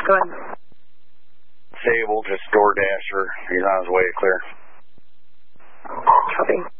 Go ahead. Sable, just DoorDasher. He's on his way to clear. Copy.